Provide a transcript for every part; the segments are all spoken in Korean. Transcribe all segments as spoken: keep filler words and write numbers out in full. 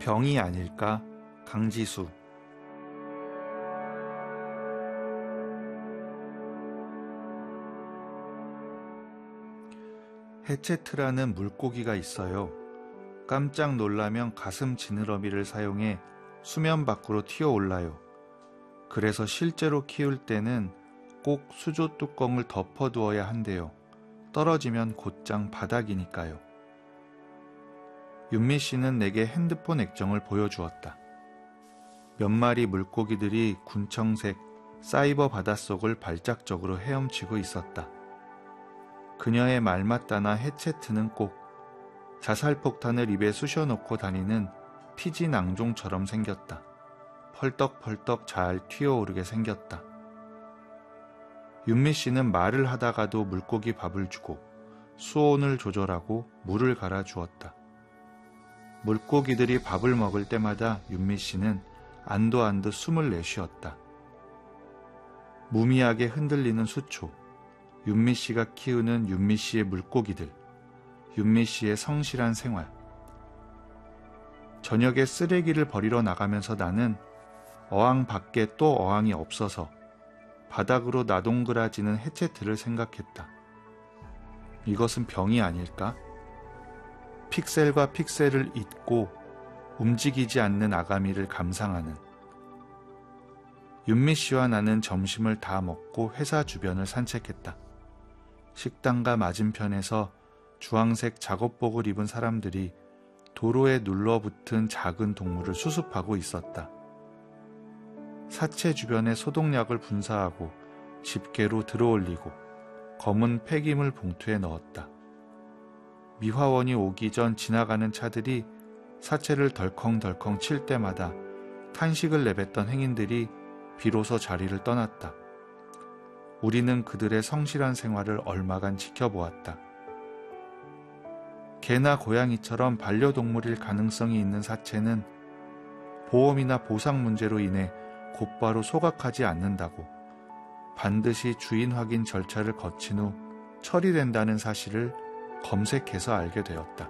병이 아닐까? 강지수. 해체트라는 물고기가 있어요. 깜짝 놀라면 가슴 지느러미를 사용해 수면 밖으로 튀어올라요. 그래서 실제로 키울 때는 꼭 수조 뚜껑을 덮어두어야 한대요. 떨어지면 곧장 바닥이니까요. 윤미 씨는 내게 핸드폰 액정을 보여주었다. 몇 마리 물고기들이 군청색 사이버 바닷속을 발작적으로 헤엄치고 있었다. 그녀의 말맞다나 해체트는 꼭 자살폭탄을 입에 쑤셔놓고 다니는 피지 낭종처럼 생겼다. 펄떡펄떡 잘 튀어오르게 생겼다. 윤미 씨는 말을 하다가도 물고기 밥을 주고 수온을 조절하고 물을 갈아 주었다. 물고기들이 밥을 먹을 때마다 윤미 씨는 안도 안 듯 숨을 내쉬었다. 무미하게 흔들리는 수초, 윤미 씨가 키우는 윤미 씨의 물고기들, 윤미 씨의 성실한 생활. 저녁에 쓰레기를 버리러 나가면서 나는 어항 밖에 또 어항이 없어서 바닥으로 나동그라지는 해체트를 생각했다. 이것은 병이 아닐까? 픽셀과 픽셀을 잇고 움직이지 않는 아가미를 감상하는. 윤미 씨와 나는 점심을 다 먹고 회사 주변을 산책했다. 식당가 맞은편에서 주황색 작업복을 입은 사람들이 도로에 눌러붙은 작은 동물을 수습하고 있었다. 사체 주변에 소독약을 분사하고 집게로 들어올리고 검은 폐기물 봉투에 넣었다. 미화원이 오기 전 지나가는 차들이 사체를 덜컹덜컹 칠 때마다 탄식을 내뱉던 행인들이 비로소 자리를 떠났다. 우리는 그들의 성실한 생활을 얼마간 지켜보았다. 개나 고양이처럼 반려동물일 가능성이 있는 사체는 보험이나 보상 문제로 인해 곧바로 소각하지 않는다고, 반드시 주인 확인 절차를 거친 후 처리된다는 사실을 검색해서 알게 되었다.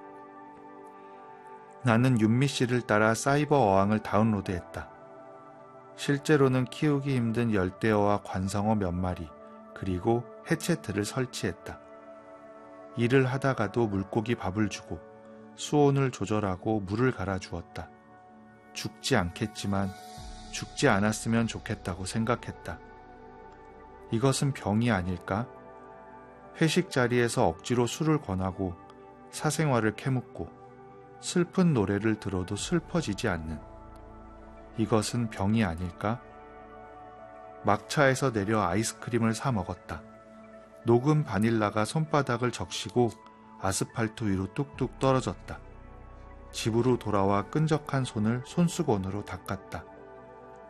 나는 윤미 씨를 따라 사이버 어항을 다운로드했다. 실제로는 키우기 힘든 열대어와 관상어 몇 마리, 그리고 해체트를 설치했다. 일을 하다가도 물고기 밥을 주고 수온을 조절하고 물을 갈아 주었다. 죽지 않겠지만 죽지 않았으면 좋겠다고 생각했다. 이것은 병이 아닐까? 회식 자리에서 억지로 술을 권하고 사생활을 캐묻고 슬픈 노래를 들어도 슬퍼지지 않는. 이것은 병이 아닐까? 막차에서 내려 아이스크림을 사 먹었다. 녹은 바닐라가 손바닥을 적시고 아스팔트 위로 뚝뚝 떨어졌다. 집으로 돌아와 끈적한 손을 손수건으로 닦았다.